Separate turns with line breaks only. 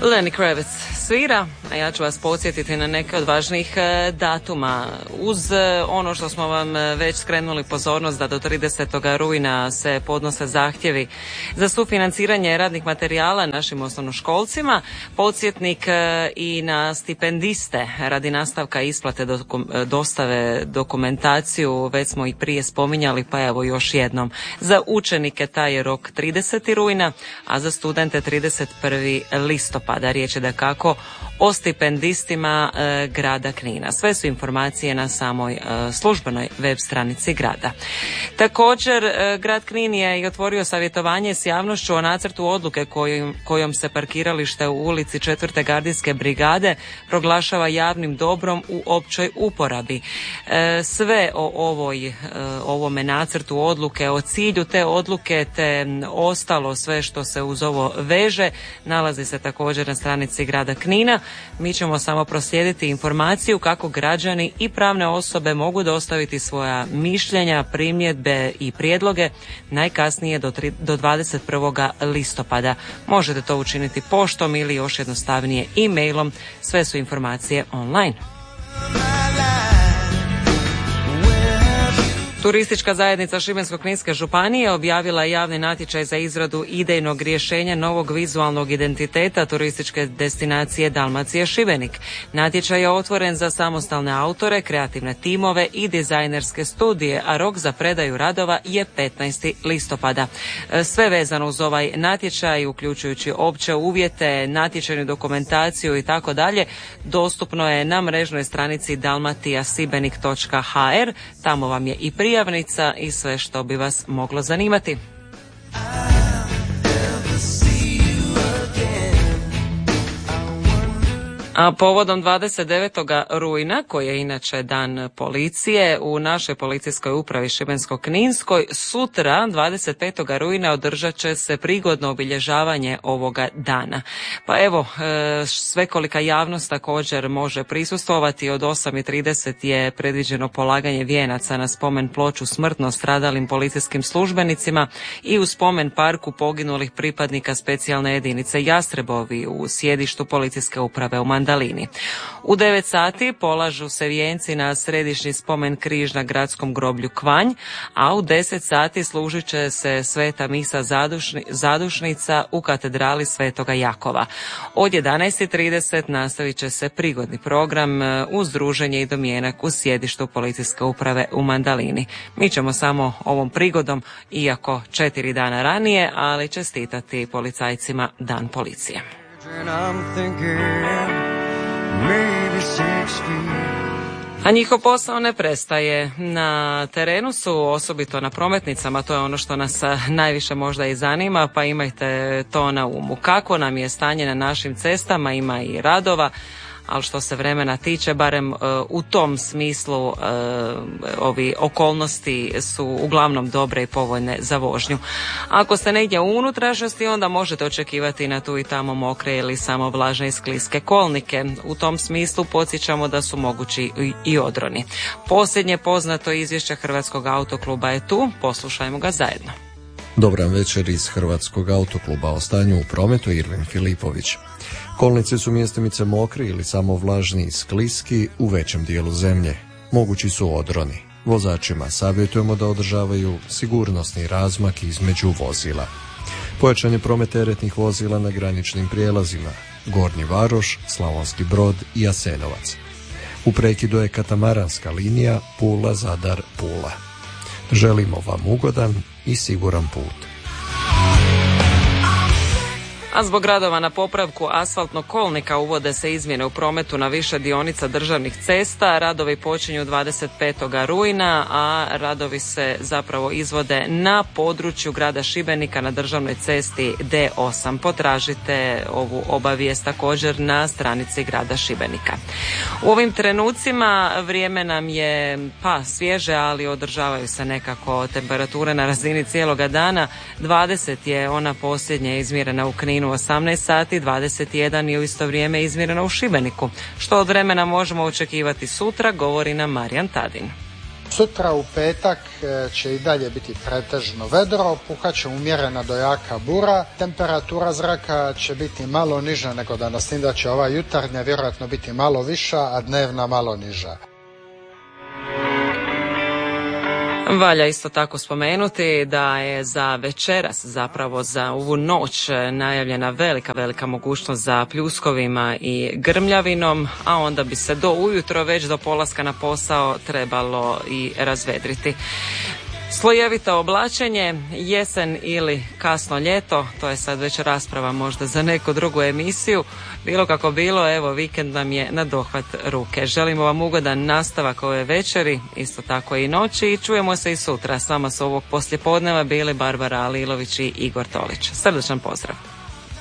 Lenny Kravitz svira, a ja ću vas podsjetiti na neke od važnijih datuma. Uz ono što smo vam već skrenuli pozornost da do 30. rujna se podnose zahtjevi za sufinanciranje radnih materijala našim osnovnoškolcima, podsjetnik i na stipendiste radi nastavka isplate dostave dokumentaciju, već smo i prije spominjali, pa evo još jednom. Za učenike taj je rok 30. rujna, a za studente 31. listopada. Riječ je dakako o stipendistima grada Knina. Sve su informacije na samoj službenoj web stranici grada. Također, grad Knin je i otvorio savjetovanje s javnošću o nacrtu odluke kojom se parkiralište u ulici 4. gardijske brigade proglašava javnim dobrom u općoj uporabi. Sve o ovome nacrtu odluke, o cilju te odluke te ostalo sve što se uz ovo veže nalazi se također na stranici grada Knina. Mi ćemo samo proslijediti informaciju kako građani i pravne osobe mogu dostaviti svoja mišljenja, primjedbe i prijedloge najkasnije do 21. listopada. Možete to učiniti poštom ili još jednostavnije e-mailom. Sve su informacije online. Turistička zajednica Šibensko-kninske županije objavila je javni natječaj za izradu idejnog rješenja novog vizualnog identiteta turističke destinacije Dalmacije Šibenik. Natječaj je otvoren za samostalne autore, kreativne timove i dizajnerske studije, a rok za predaju radova je 15. listopada. Sve vezano uz ovaj natječaj, uključujući opće uvjete, natječajnu dokumentaciju i tako dalje, dostupno je na mrežnoj stranici dalmatijasibenik.hr. Tamo vam je i prijavnica i sve što bi vas moglo zanimati. A povodom 29. rujna, koji je inače dan policije, u našoj policijskoj upravi Šibensko-kninskoj sutra 25. rujna održat će se prigodno obilježavanje ovoga dana. Pa evo, svekolika javnost također može prisustvovati. Od 8:30 je predviđeno polaganje vijenaca na spomen ploču smrtno stradalim policijskim službenicima i u spomen parku poginulih pripadnika specijalne jedinice Jastrebovi u sjedištu policijske uprave u Mandalini. U 9 sati polažu se vijenci na središnji spomen križ na gradskom groblju Kvanj, a u 10 sati služit će se sveta misa zadušnica u katedrali Svetoga Jakova. Od 11:30 nastavit će se prigodni program uz druženje i domjenak u sjedištu policijske uprave u Mandalini. Mi ćemo samo ovom prigodom, iako 4 dana ranije, ali čestitati policajcima Dan policije. A njihov posao ne prestaje. Na terenu su, osobito na prometnicama, to je ono što nas najviše možda i zanima, pa imajte to na umu. Kako nam je stanje na našim cestama, ima i radova, ali što se vremena tiče, barem u tom smislu ovi okolnosti su uglavnom dobre i povoljne za vožnju. Ako ste negdje u unutrašnjosti, onda možete očekivati na tu i tamo mokre ili samo vlažne i skliske kolnike. U tom smislu podsjećamo da su mogući i odroni. Posljednje poznato izvješće Hrvatskog autokluba je tu, poslušajmo ga zajedno.
Dobran večer iz Hrvatskog autokluba. O stanju u prometu Irvin Filipović. Kolnice su mjestimice mokri ili samo vlažni i skliski u većem dijelu zemlje. Mogući su odroni. Vozačima savjetujemo da održavaju sigurnosni razmak između vozila. Pojačan je promet teretnih vozila na graničnim prijelazima Gornji Varoš, Slavonski Brod i Jasenovac. U prekidu je katamaranska linija Pula-Zadar-Pula. Želimo vam ugodan i siguran put.
A zbog radova na popravku asfaltnog kolnika uvode se izmjene u prometu na više dionica državnih cesta. Radovi počinju 25. rujna, a radovi se zapravo izvode na području grada Šibenika na državnoj cesti D8. Potražite ovu obavijest također na stranici grada Šibenika. U ovim trenucima vrijeme nam je svježe, ali održavaju se nekako temperature na razini cijeloga dana. 20 je ona posljednja izmjerena u Kninu, 18 sati, 21 je u isto vrijeme izmjereno u Šibeniku. Što od vremena možemo očekivati sutra, govori nam Marijan Tadin.
Sutra u petak će i dalje biti pretežno vedro, puhaće umjerena do jaka bura, temperatura zraka će biti malo niža nego danas, da će ova jutarnja vjerojatno biti malo viša, a dnevna malo niža.
Valja isto tako spomenuti da je za večeras, zapravo za ovu noć, najavljena velika mogućnost za pljuskovima i grmljavinom, a onda bi se do ujutro, već do polaska na posao, trebalo i razvedriti. Slojevito oblačenje, jesen ili kasno ljeto, to je sad već rasprava možda za neku drugu emisiju. Bilo kako bilo, evo, vikend nam je na dohvat ruke. Želimo vam ugodan nastavak ove večeri, isto tako i noći, i čujemo se i sutra. S vama su ovog poslijepodneva bili Barbara Alilović i Igor Tolić. Srdečan pozdrav.